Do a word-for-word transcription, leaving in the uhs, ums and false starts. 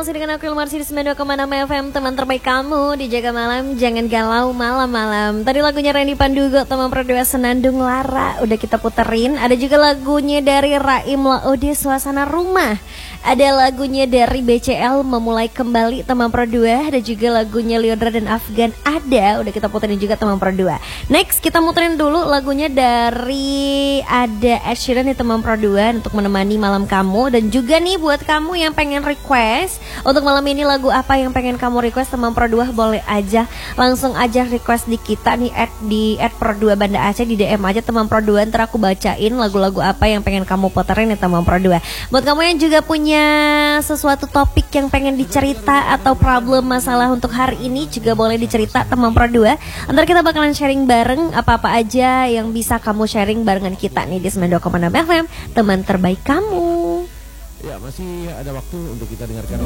masih dengan aku Ilmar di sembilan puluh dua koma enam F M. Teman terbaik kamu di Jaga Malam, jangan galau malam-malam. Tadi lagunya Randy Pandugo, teman berdua Senandung Lara udah kita puterin. Ada juga lagunya dari Raim Laode, Suasana Rumah. Ada lagunya dari B C L, Memulai Kembali, teman berdua. Ada juga lagunya Leodra dan Afgan, Ada, udah kita puterin juga teman berdua. Next kita muterin dulu lagunya dari ada Ed Sheeran nih teman berdua, untuk menemani malam kamu. Dan juga nih buat kamu yang pengen request untuk malam ini lagu apa yang pengen kamu request teman berdua, boleh aja langsung aja request di kita nih at di at berdua Banda Aceh, di D M aja teman berdua, ntar aku bacain lagu-lagu apa yang pengen kamu puterin nih teman berdua. Buat kamu yang juga punya sesuatu topik yang pengen dicerita atau problem masalah untuk hari ini juga boleh dicerita teman berdua. Ntar kita bakalan sharing bareng apa-apa aja yang bisa kamu sharing barengan kita nih di sembilan puluh dua koma enam F M, teman terbaik kamu. Ya, masih ada waktu untuk kita dengarkan